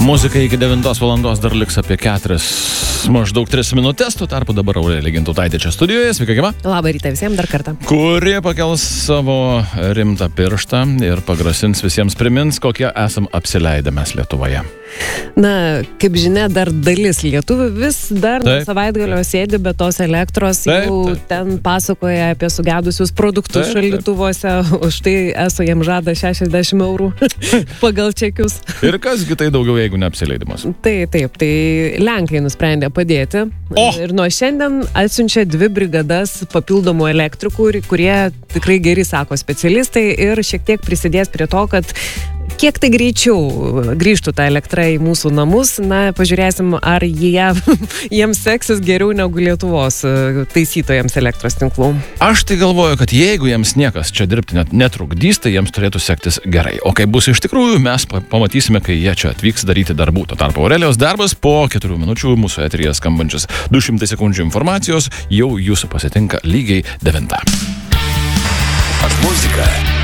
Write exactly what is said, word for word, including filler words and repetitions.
Muzika iki devintos valandos dar liks apie keturias, maždaug tris minutės, tuo tarpu dabar Aurelija Gintautaitė čia studijoje, sveika gyva. Labą rytą visiems dar kartą. Kurie pakels savo rimtą pirštą ir pagrasins visiems, primins, kokie esam apsileidę mes Lietuvoje. Na, kaip žinia, dar dalis lietuvių vis dar nuo Taip, savaitgalio sėdi be tos elektros, Taip, jau taip. ten pasakoja apie sugedusius produktus Taip, šaldytuvuose, už tai eso jiem žada šešiasdešimt eurų pagal čekius. Ir kasgi tai daugiau, jeigu neapsileidimas? Tai taip, tai Lenkai nusprendė padėti O! ir nuo šiandien atsiunčia dvi brigadas papildomų elektrikų, kurie tikrai geri, sako specialistai, ir šiek tiek prisidės prie to, kad kiek tai greičiau grįžtų ta elektra į mūsų namus. Na, pažiūrėsim, ar jie, jiems seksis geriau negu Lietuvos taisytojams elektros tinklų. Aš tai galvoju, kad jeigu jiems niekas čia dirbti net netrukdys, tai jiems turėtų sektis gerai. O kaip bus iš tikrųjų, mes pamatysime, kai jie čia atvyks daryti darbų. Tuo tarpu Aurelijos darbas po keturių minučių mūsų eteryje skambančias du šimtai sekundžių informacijos jau jūsų pasitinka lygiai devintą. Muzika